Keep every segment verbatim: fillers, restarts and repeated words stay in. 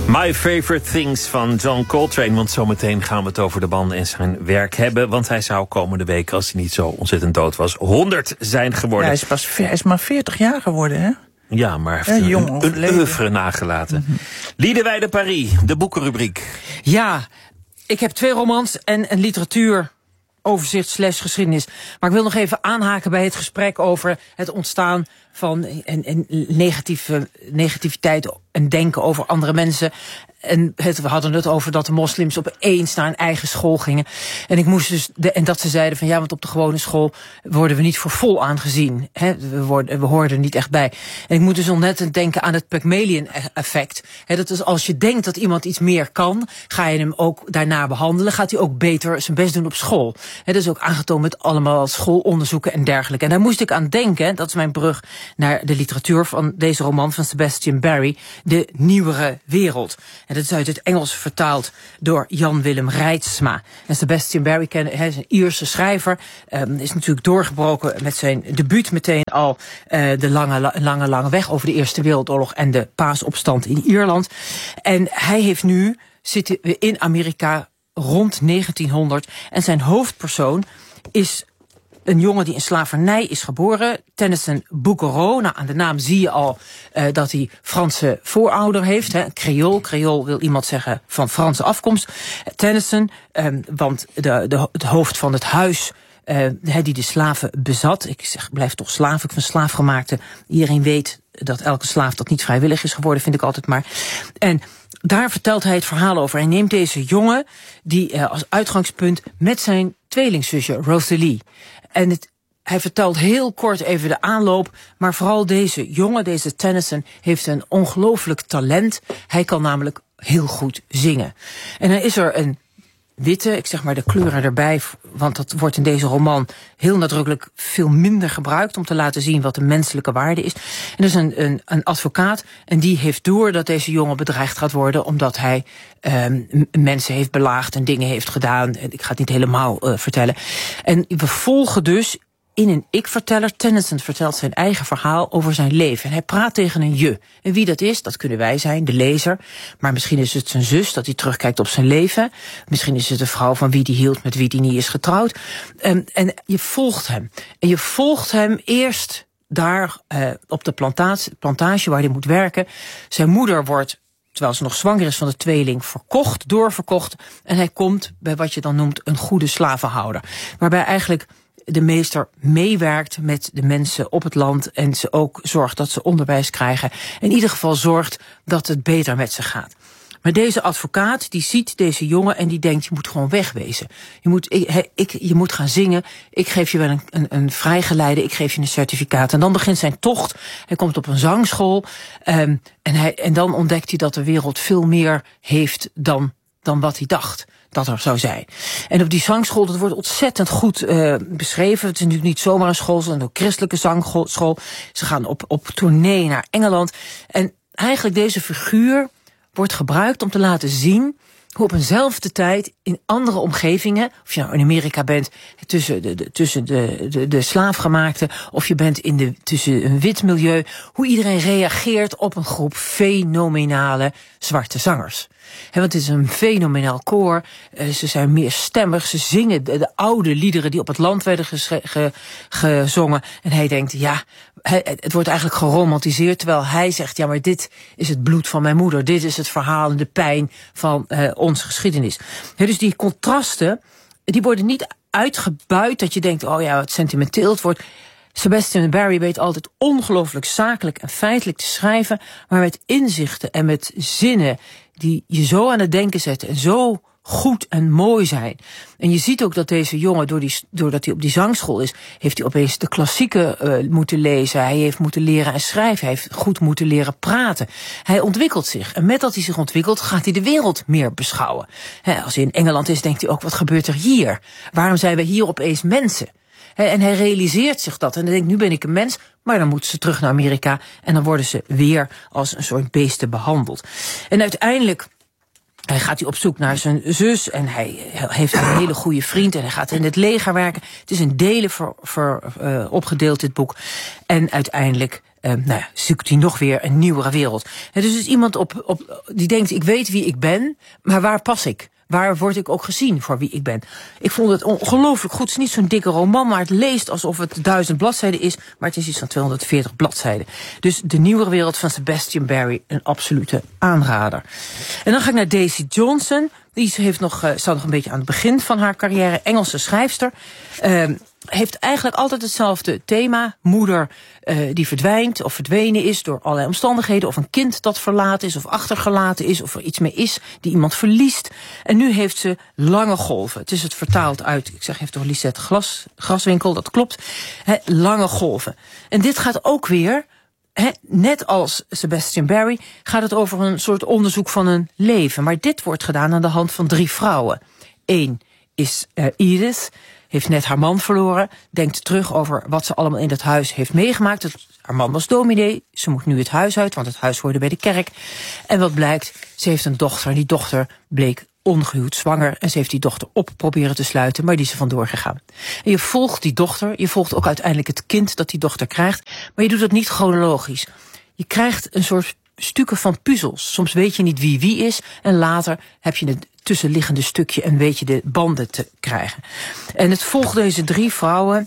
My Favorite Things van John Coltrane. Want zometeen gaan we het over de man en zijn werk hebben. Want hij zou komende week, als hij niet zo ontzettend dood was, honderd zijn geworden. Ja, hij, is pas, hij is maar veertig jaar geworden, hè? Ja, maar hij heeft ja, een, een, een oeuvre nagelaten. Mm-hmm. Liedewij de Paris, de boekenrubriek. Ja, ik heb twee romans en een literatuur overzicht slash geschiedenis. Maar ik wil nog even aanhaken bij het gesprek over het ontstaan van een, een negatieve, negativiteit en denken over andere mensen. En het, we hadden het over dat de moslims opeens naar een eigen school gingen. En ik moest dus de, en dat ze zeiden van ja, want op de gewone school worden we niet voor vol aangezien. Hè? We, worden, we horen er niet echt bij. En ik moet dus ontzettend denken aan het Pygmalion-effect. Hè, dat is als je denkt dat iemand iets meer kan, ga je hem ook daarna behandelen. Gaat hij ook beter zijn best doen op school. Hè, dat is ook aangetoond met allemaal schoolonderzoeken en dergelijke. En daar moest ik aan denken. Dat is mijn brug naar de literatuur van deze roman van Sebastian Barry, De Nieuwere Wereld. En dat is uit het Engels vertaald door Jan Willem Reitsma. En Sebastian Barry, hij is een Ierse schrijver, um, is natuurlijk doorgebroken met zijn debuut meteen al uh, de lange, lange, lange weg over de Eerste Wereldoorlog en de paasopstand in Ierland. En hij heeft nu, zitten we in Amerika rond negentienhonderd en zijn hoofdpersoon is een jongen die in slavernij is geboren, Tennyson Bouguereau. Nou, aan de naam zie je al uh, dat hij Franse voorouder heeft. Hè. Creool. Creool wil iemand zeggen van Franse afkomst. Tennyson, um, want de, de, het hoofd van het huis uh, die de slaven bezat. Ik zeg, blijf toch slaaf. Ik vind slaafgemaakte. Iedereen weet dat elke slaaf dat niet vrijwillig is geworden, vind ik altijd maar. En daar vertelt hij het verhaal over. Hij neemt deze jongen die uh, als uitgangspunt met zijn tweelingzusje Rosalie. En het, hij vertelt heel kort even de aanloop, maar vooral deze jongen, deze Tennyson, heeft een ongelooflijk talent. Hij kan namelijk heel goed zingen. En dan is er een witte, ik zeg maar de kleuren erbij, want dat wordt in deze roman heel nadrukkelijk veel minder gebruikt om te laten zien wat de menselijke waarde is. En er is een, een, een advocaat en die heeft door dat deze jongen bedreigd gaat worden omdat hij um, mensen heeft belaagd en dingen heeft gedaan. Ik ga het niet helemaal uh, vertellen. En we volgen dus in een ik-verteller. Tennyson vertelt zijn eigen verhaal over zijn leven. En hij praat tegen een je. En wie dat is, dat kunnen wij zijn, de lezer. Maar misschien is het zijn zus, dat hij terugkijkt op zijn leven. Misschien is het de vrouw van wie hij hield, met wie hij niet is getrouwd. Um, en je volgt hem. En je volgt hem eerst daar uh, op de plantage, plantage waar hij moet werken. Zijn moeder wordt, terwijl ze nog zwanger is van de tweeling, verkocht, doorverkocht. En hij komt bij wat je dan noemt een goede slavenhouder. Waarbij eigenlijk de meester meewerkt met de mensen op het land en ze ook zorgt dat ze onderwijs krijgen. In ieder geval zorgt dat het beter met ze gaat. Maar deze advocaat die ziet deze jongen en die denkt, je moet gewoon wegwezen. Je moet, ik, ik, je moet gaan zingen, ik geef je wel een, een, een vrijgeleide, ik geef je een certificaat. En dan begint zijn tocht, hij komt op een zangschool um, en, hij, en dan ontdekt hij dat de wereld veel meer heeft dan, dan wat hij dacht dat er zou zijn. En op die zangschool, dat wordt ontzettend goed uh, beschreven. Het is natuurlijk niet zomaar een school, het is een christelijke zangschool. Ze gaan op, op tournee naar Engeland. En eigenlijk deze figuur wordt gebruikt om te laten zien hoe op eenzelfde tijd in andere omgevingen, of je nou in Amerika bent tussen de, de, tussen de, de, de slaafgemaakten, of je bent in de, tussen een wit milieu, hoe iedereen reageert op een groep fenomenale zwarte zangers. He, want het is een fenomenaal koor. Uh, ze zijn meer stemmig. Ze zingen de, de oude liederen die op het land werden ge, ge, gezongen. En hij denkt, ja, hij, het wordt eigenlijk geromantiseerd. Terwijl hij zegt, ja, maar dit is het bloed van mijn moeder. Dit is het verhaal en de pijn van uh, onze geschiedenis. He, dus die contrasten, die worden niet uitgebuit dat je denkt, oh ja, wat sentimenteel het wordt. Sebastian Barry weet altijd ongelooflijk zakelijk en feitelijk te schrijven, maar met inzichten en met zinnen die je zo aan het denken zetten en zo goed en mooi zijn. En je ziet ook dat deze jongen, door die, doordat hij op die zangschool is, heeft hij opeens de klassieken uh, moeten lezen. Hij heeft moeten leren en schrijven. Hij heeft goed moeten leren praten. Hij ontwikkelt zich. En met dat hij zich ontwikkelt, gaat hij de wereld meer beschouwen. He, als hij in Engeland is, denkt hij ook, wat gebeurt er hier? Waarom zijn we hier opeens mensen? He, en hij realiseert zich dat. En hij denkt, nu ben ik een mens, maar dan moeten ze terug naar Amerika. En dan worden ze weer als een soort beesten behandeld. En uiteindelijk Hij gaat hij op zoek naar zijn zus en hij heeft een hele goede vriend en hij gaat in het leger werken. Het is in delen ver, ver, uh, opgedeeld, dit boek. En uiteindelijk Uh, nou ja, zoekt hij nog weer een nieuwere wereld. En dus is iemand op, op, die denkt, ik weet wie ik ben, maar waar pas ik? Waar word ik ook gezien voor wie ik ben? Ik vond het ongelooflijk goed. Het is niet zo'n dikke roman, maar het leest alsof het duizend bladzijden is. Maar het is iets van tweehonderdveertig bladzijden. Dus De Nieuwere Wereld van Sebastian Barry, een absolute aanrader. En dan ga ik naar Daisy Johnson. Die heeft nog, uh, staat nog een beetje aan het begin van haar carrière. Engelse schrijfster. Uh, heeft eigenlijk altijd hetzelfde thema. Moeder uh, die verdwijnt of verdwenen is door allerlei omstandigheden. Of een kind dat verlaten is of achtergelaten is. Of er iets mee is die iemand verliest. En nu heeft ze Lange Golven. Het is het vertaald uit, ik zeg even door Lisette Glas, Graswinkel, dat klopt. He, Lange Golven. En dit gaat ook weer, he, net als Sebastian Barry, gaat het over een soort onderzoek van een leven. Maar dit wordt gedaan aan de hand van drie vrouwen. Eén is uh, Edith, heeft net haar man verloren, denkt terug over wat ze allemaal in dat huis heeft meegemaakt. Het, haar man was dominee, ze moet nu het huis uit, want het huis hoorde bij de kerk. En wat blijkt, ze heeft een dochter en die dochter bleek ongehuwd zwanger. En ze heeft die dochter op proberen te sluiten, maar die is er vandoor gegaan. En je volgt die dochter, je volgt ook uiteindelijk het kind dat die dochter krijgt, maar je doet dat niet chronologisch. Je krijgt een soort stukken van puzzels. Soms weet je niet wie wie is en later heb je het tussenliggende stukje en weet je de banden te krijgen. En het volgt deze drie vrouwen.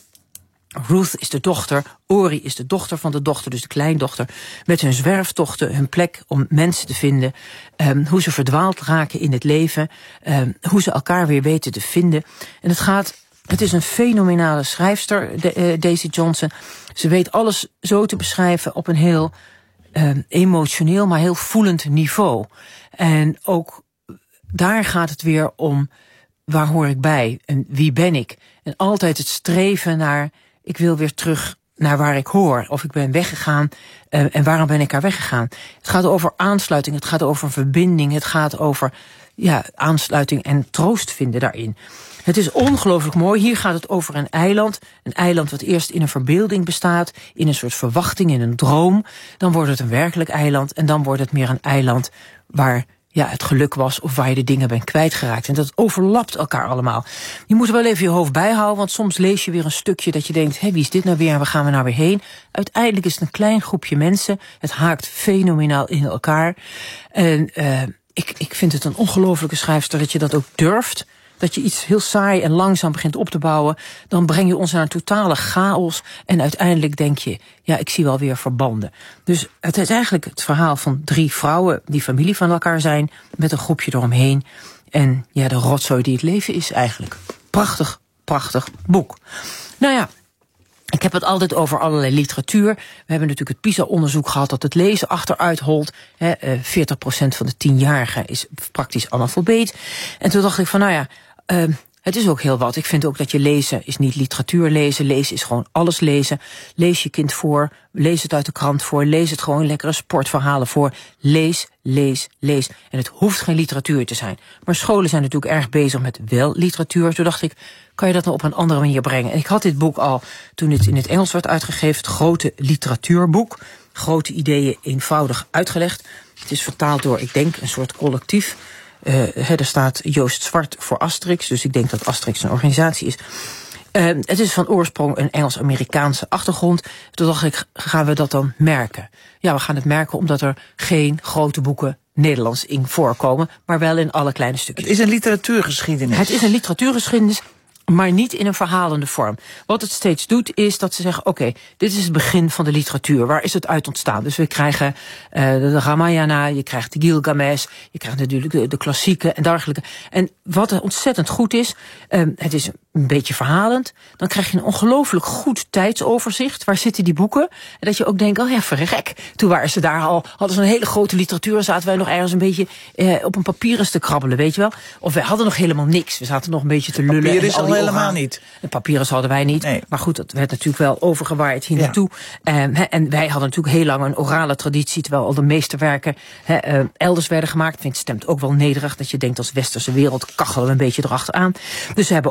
Ruth is de dochter, Ori is de dochter van de dochter, dus de kleindochter, met hun zwerftochten, hun plek om mensen te vinden, um, hoe ze verdwaald raken in het leven, um, hoe ze elkaar weer weten te vinden. En het gaat, het is een fenomenale schrijfster, de, uh, Daisy Johnson. Ze weet alles zo te beschrijven op een heel um, emotioneel, maar heel voelend niveau. En ook daar gaat het weer om, waar hoor ik bij en wie ben ik? En altijd het streven naar, ik wil weer terug naar waar ik hoor. Of ik ben weggegaan uh, en waarom ben ik daar weggegaan? Het gaat over aansluiting, het gaat over verbinding, het gaat over ja, aansluiting en troost vinden daarin. Het is ongelooflijk mooi. Hier gaat het over een eiland. Een eiland wat eerst in een verbeelding bestaat, in een soort verwachting, in een droom. Dan wordt het een werkelijk eiland en dan wordt het meer een eiland waar ja, het geluk was of waar je de dingen bent kwijtgeraakt. En dat overlapt elkaar allemaal. Je moet er wel even je hoofd bijhouden, want soms lees je weer een stukje dat je denkt, hé, wie is dit nou weer en waar gaan we nou weer heen? Uiteindelijk is het een klein groepje mensen. Het haakt fenomenaal in elkaar. En uh, ik, ik vind het een ongelofelijke schrijfster dat je dat ook durft. Dat je iets heel saai en langzaam begint op te bouwen, dan breng je ons naar een totale chaos en uiteindelijk denk je, ja, ik zie wel weer verbanden. Dus het is eigenlijk het verhaal van drie vrouwen die familie van elkaar zijn, met een groepje eromheen. En ja, de rotzooi die het leven is eigenlijk. Prachtig, prachtig boek. Nou ja, ik heb het altijd over allerlei literatuur. We hebben natuurlijk het PISA-onderzoek gehad dat het lezen achteruit holt. veertig procent van de tienjarigen is praktisch analfabeet. En toen dacht ik van, nou ja, Uh, het is ook heel wat. Ik vind ook dat je lezen is niet literatuur lezen. Lezen is gewoon alles lezen. Lees je kind voor, lees het uit de krant voor, lees het gewoon lekkere sportverhalen voor. Lees, lees, lees. En het hoeft geen literatuur te zijn. Maar scholen zijn natuurlijk erg bezig met wel literatuur. Toen dacht ik, kan je dat nou op een andere manier brengen? En ik had dit boek al toen het in het Engels werd uitgegeven, het grote literatuurboek. Grote ideeën eenvoudig uitgelegd. Het is vertaald door, ik denk, een soort collectief. Uh, er staat Joost Zwart voor Asterix, dus ik denk dat Asterix een organisatie is. Uh, het is van oorsprong een Engels-Amerikaanse achtergrond. Toen dacht ik, gaan we dat dan merken? Ja, we gaan het merken omdat er geen grote boeken Nederlands in voorkomen, maar wel in alle kleine stukjes. Het is een literatuurgeschiedenis. Het is een literatuurgeschiedenis, maar niet in een verhalende vorm. Wat het steeds doet, is dat ze zeggen, oké, okay, dit is het begin van de literatuur. Waar is het uit ontstaan? Dus we krijgen uh, de Ramayana, je krijgt de Gilgamesh, je krijgt natuurlijk de, de klassieke en dergelijke. En wat ontzettend goed is, um, het is een beetje verhalend, dan krijg je een ongelooflijk goed tijdsoverzicht. Waar zitten die boeken? En dat je ook denkt, oh ja, verrek. Toen waren ze daar al, hadden ze een hele grote literatuur en zaten wij nog ergens een beetje uh, op een papier te krabbelen, weet je wel? Of wij hadden nog helemaal niks. We zaten nog een beetje te lullen. Papier is al helemaal niet. De papieren hadden wij niet. Nee. Maar goed, dat werd natuurlijk wel overgewaaid hier ja. naartoe. Um, he, en wij hadden natuurlijk heel lang een orale traditie, terwijl al de meeste werken he, uh, elders werden gemaakt. Ik vind het stemt ook wel nederig dat je denkt als westerse wereld kachelen we een beetje erachteraan. Dus we hebben overzicht.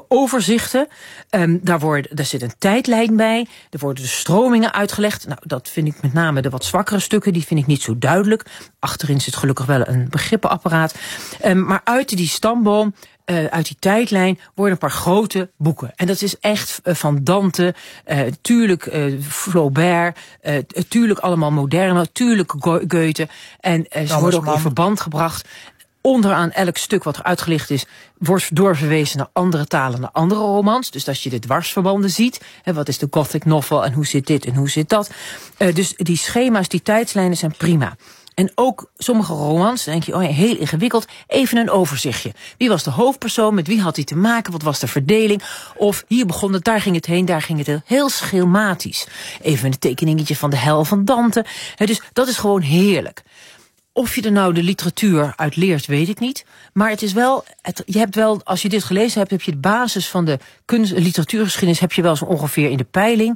overzichten. Um, daar, worden, daar zit een tijdlijn bij. Er worden de stromingen uitgelegd. Nou, dat vind ik met name de wat zwakkere stukken. Die vind ik niet zo duidelijk. Achterin zit gelukkig wel een begrippenapparaat. Um, maar uit die stamboom, uh, uit die tijdlijn, worden een paar grote boeken. En dat is echt uh, van Dante, uh, tuurlijk uh, Flaubert, uh, tuurlijk allemaal moderne, tuurlijk Goethe. En uh, ze worden ook in verband gebracht. Onderaan elk stuk wat er uitgelicht is, wordt doorverwezen naar andere talen, naar andere romans. Dus dat je de dwarsverbanden ziet. Hè, wat is de gothic novel en hoe zit dit en hoe zit dat. Uh, dus die schema's, die tijdslijnen zijn prima. En ook sommige romans, dan denk je, oh ja, heel ingewikkeld. Even een overzichtje. Wie was de hoofdpersoon? Met wie had hij te maken? Wat was de verdeling? Of hier begon het, daar ging het heen, daar ging het heel, heel schematisch. Even een tekeningetje van de hel van Dante. He, dus dat is gewoon heerlijk. Of je er nou de literatuur uit leert, weet ik niet. Maar het is wel, het, je hebt wel, als je dit gelezen hebt, heb je de basis van de kunst, literatuurgeschiedenis heb je wel zo ongeveer in de peiling.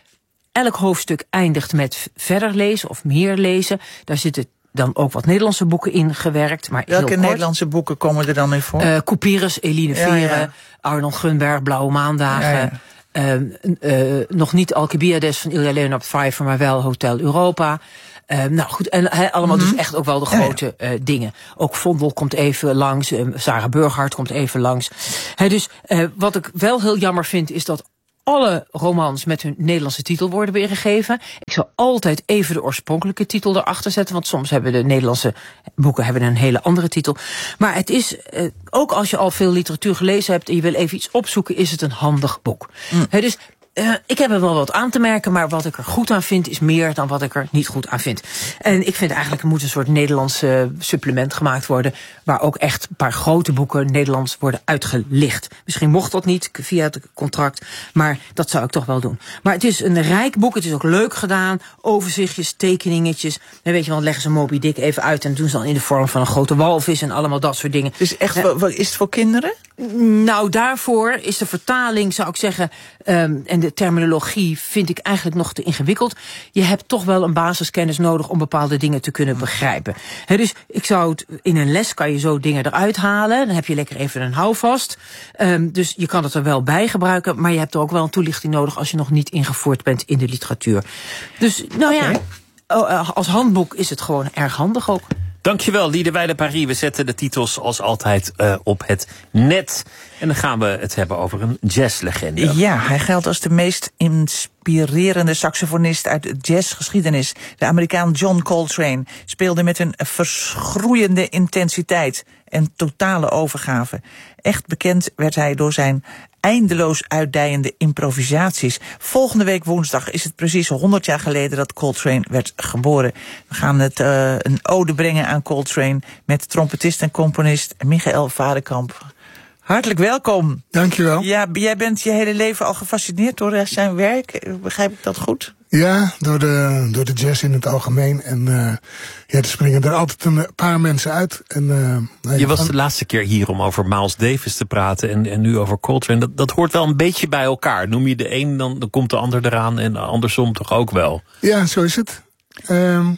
Elk hoofdstuk eindigt met verder lezen of meer lezen. Daar zitten dan ook wat Nederlandse boeken in gewerkt. Maar welke heel kort. Nederlandse boeken komen er dan in voor? Uh, Couperus, Eline ja, Vere, ja. Arnold Gunberg, Blauwe Maandagen. Ja, ja. Uh, uh, nog niet Alcibiades van Ilja Leonard Pfeiffer, maar wel Hotel Europa. Uh, nou goed, en he, allemaal mm-hmm. dus echt ook wel de grote ja, ja. Uh, dingen. Ook Vondel komt even langs, uh, Sarah Burghardt komt even langs. He, dus uh, wat ik wel heel jammer vind, is dat alle romans met hun Nederlandse titel worden weergegeven. Ik zal altijd even de oorspronkelijke titel erachter zetten, want soms hebben de Nederlandse boeken hebben een hele andere titel. Maar het is, uh, ook als je al veel literatuur gelezen hebt en je wil even iets opzoeken, is het een handig boek. Mm. He, dus Uh, ik heb er wel wat aan te merken, maar wat ik er goed aan vind is meer dan wat ik er niet goed aan vind. En ik vind eigenlijk er moet een soort Nederlands uh, supplement gemaakt worden, waar ook echt een paar grote boeken Nederlands worden uitgelicht. Misschien mocht dat niet via het contract, maar dat zou ik toch wel doen. Maar het is een rijk boek, het is ook leuk gedaan, overzichtjes, tekeningetjes. Dan weet je wel, leggen ze Moby Dick even uit en doen ze dan in de vorm van een grote walvis en allemaal dat soort dingen. Dus echt, uh, is het voor kinderen? Nou, daarvoor is de vertaling, zou ik zeggen, um, en de terminologie vind ik eigenlijk nog te ingewikkeld. Je hebt toch wel een basiskennis nodig om bepaalde dingen te kunnen begrijpen. He, dus ik zou het, in een les kan je zo dingen eruit halen. Dan heb je lekker even een houvast. Um, dus je kan het er wel bij gebruiken, maar je hebt er ook wel een toelichting nodig als je nog niet ingevoerd bent in de literatuur. Dus, nou okay. ja, als handboek is het gewoon erg handig ook. Dankjewel, Liederwijde Paris. We zetten de titels als altijd uh, op het net. En dan gaan we het hebben over een jazzlegende. Ja, hij geldt als de meest inspirerende saxofonist uit de jazzgeschiedenis. De Amerikaan John Coltrane speelde met een verschroeiende intensiteit en totale overgave. Echt bekend werd hij door zijn eindeloos uitdijende improvisaties. Volgende week woensdag is het precies honderd jaar geleden dat Coltrane werd geboren. We gaan het uh, een ode brengen aan Coltrane met trompetist en componist Michael Vadekamp. Hartelijk welkom. Dankjewel. Ja, jij bent je hele leven al gefascineerd door zijn werk. Begrijp ik dat goed? Ja, door de, door de jazz in het algemeen. En uh, ja, er springen er altijd een paar mensen uit. En, uh, nou, je was de laatste keer hier om over Miles Davis te praten en, en nu over Coltrane. Dat, dat hoort wel een beetje bij elkaar. Noem je de een, dan, dan komt de ander eraan en andersom toch ook wel. Ja, zo is het. Um,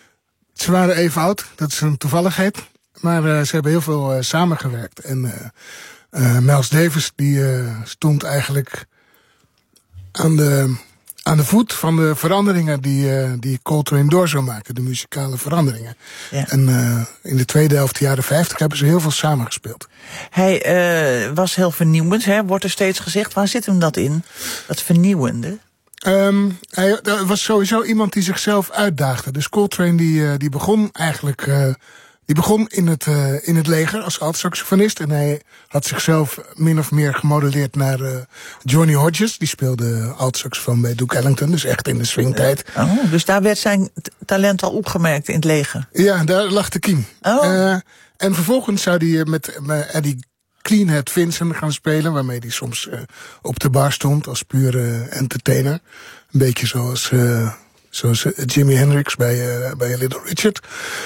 ze waren even oud, dat is een toevalligheid. Maar uh, ze hebben heel veel uh, samengewerkt. En uh, uh, Miles Davis die uh, stond eigenlijk aan de... aan de voet van de veranderingen die, uh, die Coltrane door zou maken. De muzikale veranderingen. Ja. En uh, in de tweede helft, de jaren vijftig, hebben ze heel veel samengespeeld. Hij uh, was heel vernieuwend, hè? Wordt er steeds gezegd. Waar zit hem dat in? Dat vernieuwende? Um, hij was sowieso iemand die zichzelf uitdaagde. Dus Coltrane die, uh, die begon eigenlijk... Uh, Die begon in het, uh, in het leger als altsaxofonist. En hij had zichzelf min of meer gemodelleerd naar uh, Johnny Hodges. Die speelde altsaxofoon bij Duke Ellington. Dus echt in de swingtijd. Oh, dus daar werd zijn talent al opgemerkt in het leger? Ja, daar lag de kiem. Oh. Uh, en vervolgens zou hij met, met Eddie Cleanhead Vincent gaan spelen. Waarmee hij soms uh, op de bar stond als pure entertainer. Een beetje zoals, uh, zoals uh, Jimi Hendrix bij, uh, bij Little Richard.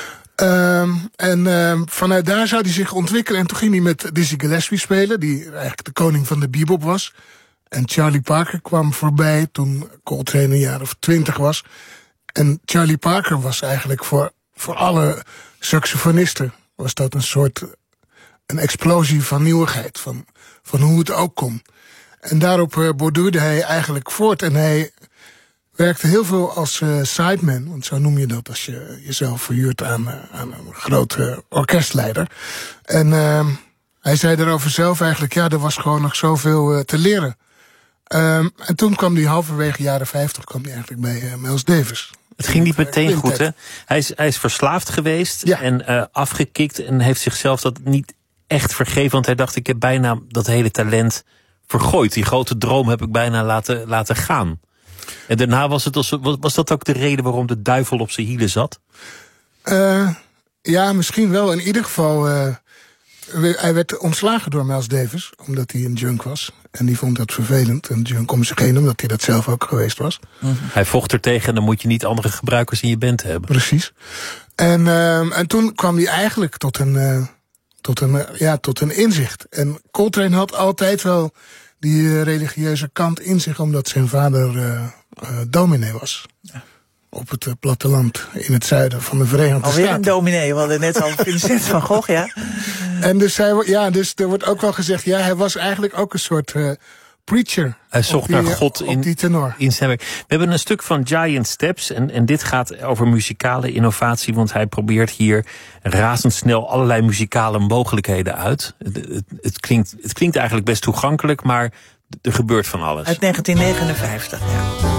Um, en uh, vanuit daar zou hij zich ontwikkelen. En toen ging hij met Dizzy Gillespie spelen, die eigenlijk de koning van de bebop was. En Charlie Parker kwam voorbij toen Coltrane een jaar of twintig was. En Charlie Parker was eigenlijk voor, voor alle saxofonisten, was dat een soort, een explosie van nieuwigheid, van, van hoe het ook kon. En daarop uh, borduurde hij eigenlijk voort. En hij werkte heel veel als uh, sideman. Want zo noem je dat als je jezelf verhuurt aan, uh, aan een grote orkestleider. En uh, hij zei daarover zelf eigenlijk, ja, er was gewoon nog zoveel uh, te leren. Um, en toen kwam hij halverwege jaren vijftig kwam hij eigenlijk bij uh, Miles Davis. Het ging niet meteen goed, hè? Hij is, hij is verslaafd geweest ja. en uh, afgekikt en heeft zichzelf dat niet echt vergeven. Want hij dacht, ik heb bijna dat hele talent vergooid. Die grote droom heb ik bijna laten, laten gaan. En daarna was het als, was, was dat ook de reden waarom de duivel op zijn hielen zat? Uh, ja, misschien wel. In ieder geval, uh, hij werd ontslagen door Miles Davis, omdat hij een junk was. En die vond dat vervelend. En junk om zich heen, omdat hij dat zelf ook geweest was. Mm-hmm. Hij vocht er tegen en dan moet je niet andere gebruikers in je band hebben. Precies. En, uh, en toen kwam hij eigenlijk tot een, uh, tot, een, uh, ja, tot een inzicht. En Coltrane had altijd wel die uh, religieuze kant in zich, omdat zijn vader uh, uh, dominee was. Ja. Op het uh, platteland in het zuiden van de Verenigde Alweer Staten. Alweer een dominee, we hadden net al Vincent van Gogh, ja. En dus, hij, ja, dus er wordt ook wel gezegd, ja, hij was eigenlijk ook een soort uh, preacher. Hij zocht die, naar God in, die tenor. in zijn werk. We hebben een stuk van Giant Steps en, en dit gaat over muzikale innovatie, want hij probeert hier razendsnel allerlei muzikale mogelijkheden uit. Het, het, het, klinkt, het klinkt eigenlijk best toegankelijk, maar er gebeurt van alles. Uit negentien negenenvijftig, ja.